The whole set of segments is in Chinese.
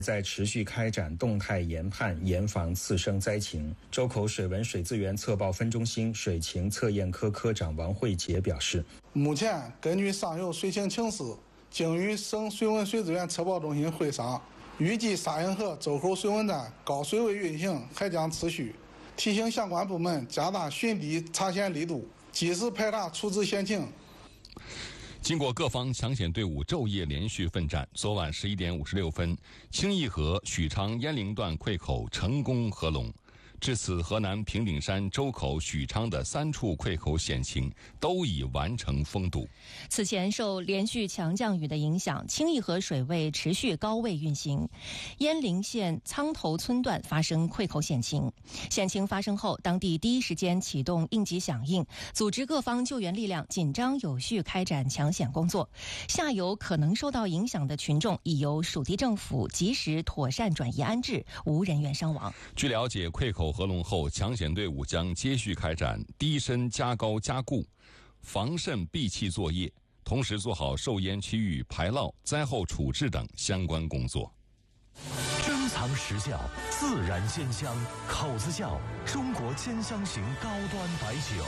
在持续开展动态研判，严防次生灾情。周口水文水资源测报分中心水情测验科科长王慧杰表示， 目前根据上游水情情势，经与省水文水资源测报中心会商，预计沙运河周口水文站高水位运行还将持续，提醒相关部门加大巡堤查险力度，及时排查处置险情。 经过各方抢险队伍昼夜连续奋战，昨晚11点56分，清义河许昌鄢陵段溃口成功合龙。至此，河南平顶山、周口、许昌的3处溃口险情都已完成封堵。 此前受连续强降雨的影响，清义河水位持续高位运行，鄢陵县苍头村段发生溃口险情。险情发生后，当地第一时间启动应急响应，组织各方救援力量，紧张有序开展抢险工作。下游可能受到影响的群众已由属地政府及时妥善转移安置，无人员伤亡。 据了解，溃口合龙后，抢险队伍将接续开展低深加高加固、防渗闭气作业，同时做好受淹区域排涝、灾后处置等相关工作。 珍藏实窖，自然鲜香，口子窖，中国兼香型高端白酒。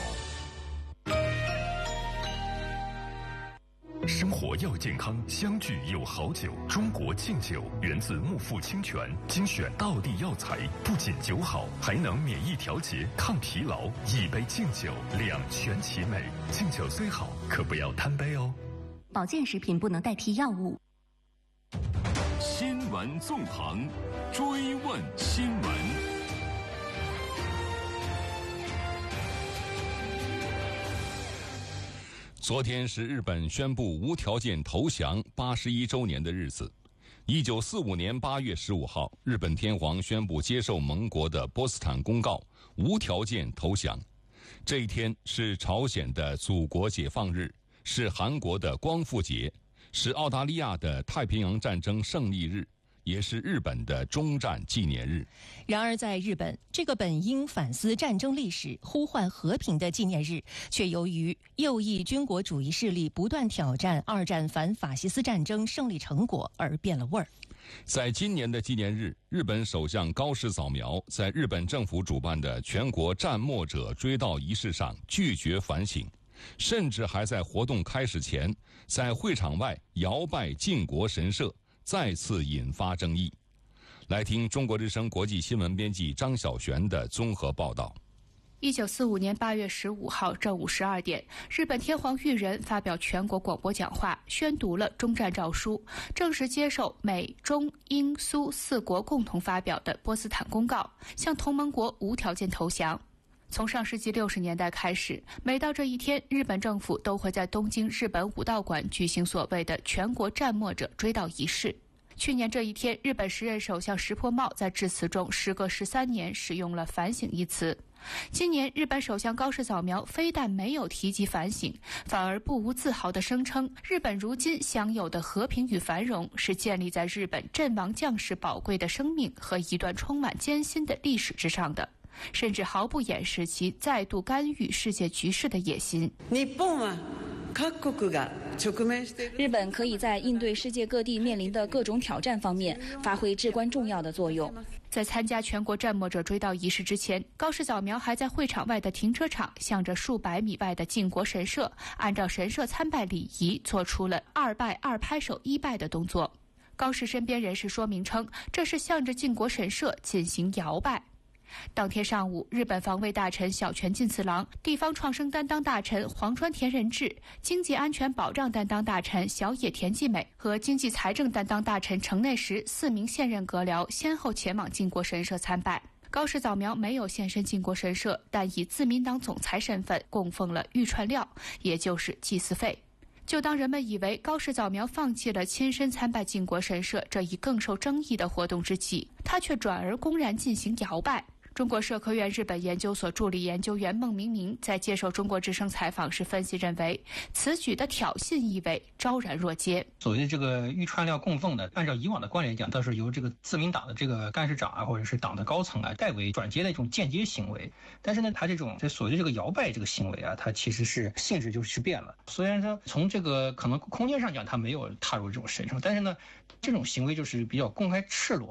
生活要健康，相聚有好酒。中国敬酒源自木富清泉，精选道地药材，不仅酒好，还能免疫调节、抗疲劳。一杯敬酒，两全其美。敬酒虽好，可不要贪杯哦。 保健食品不能代替药物。 新闻纵横，追问新闻。 昨天是日本宣布无条件投降81周年的日子。1945年8月15号，日本天皇宣布接受盟国的波茨坦公告，无条件投降。这一天是朝鲜的祖国解放日，是韩国的光复节，是澳大利亚的太平洋战争胜利日，也是日本的终战纪念日。 然而在日本，这个本应反思战争历史、呼唤和平的纪念日，却由于右翼军国主义势力不断挑战二战反法西斯战争胜利成果而变了味儿。 在今年的纪念日，日本首相高市早苗在日本政府主办的全国战没者追悼仪式上拒绝反省，甚至还在活动开始前在会场外摇拜靖国神社，再次引发争议。来听中国之声国际新闻编辑张晓璇的综合报道。 1945年8月15号正午12点，日本天皇裕仁发表全国广播讲话，宣读了终战诏书，正式接受美、中、英、苏4国共同发表的波茨坦公告，向同盟国无条件投降。从上世纪60年代开始，每到这一天，日本政府都会在东京日本武道馆举行所谓的全国战没者追悼仪式。去年这一天，日本时任首相石破茂在致辞中时隔13年使用了反省一词。今年日本首相高市早苗非但没有提及反省，反而不无自豪地声称，日本如今享有的和平与繁荣是建立在日本阵亡将士宝贵的生命和一段充满艰辛的历史之上的，甚至毫不掩饰其再度干预世界局势的野心。 日本可以在应对世界各地面临的各种挑战方面发挥至关重要的作用。 在参加全国战没者追悼仪式之前，高市早苗还在会场外的停车场向着数百米外的靖国神社，按照神社参拜礼仪做出了2拜2拍手1拜的动作。高市身边人士说明称，这是向着靖国神社进行摇拜。当天上午，日本防卫大臣小泉进次郎、地方创生担当大臣黄川田仁志、经济安全保障担当大臣小野田纪美和经济财政担当大臣城内实4名现任阁僚先后前往靖国神社参拜。高市早苗没有现身靖国神社，但以自民党总裁身份供奉了预串料，也就是祭祀费。就当人们以为高市早苗放弃了亲身参拜靖国神社这一更受争议的活动之际，他却转而公然进行摇拜。中国社科院日本研究所助理研究员孟明明在接受中国之声采访时分析认为，此举的挑衅意味昭然若揭。 所谓的这个预串料供奉呢，按照以往的惯例来讲，倒是由这个自民党的这个干事长啊，或者是党的高层啊代为转接的一种间接行为。但是呢，他这所谓的这个摇拜这个行为啊，它其实是性质就是变了。虽然说从这个可能空间上讲，他没有踏入这种神圣，但是呢，这种行为就是比较公开赤裸。